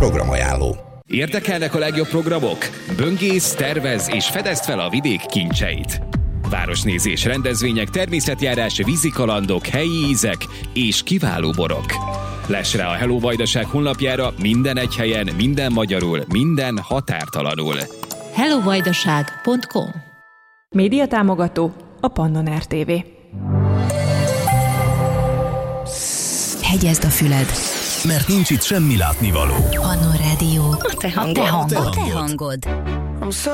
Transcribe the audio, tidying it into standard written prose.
Programajánló. Érdekelnek a legjobb programok? Böngész, tervez és fedezd fel a vidék kincseit. Városnézés, rendezvények, természetjárás, vízikalandok, helyi ízek és kiváló borok. Less rá a Hello Vajdaság honlapjára minden egy helyen, minden magyarul, minden határtalanul. hellovajdaság.com. Médiatámogató a Pannon RTV. Hegyezd a füled, mert nincs itt semmi látnivaló. Pannon Rádió. A te hangod. A te hangod.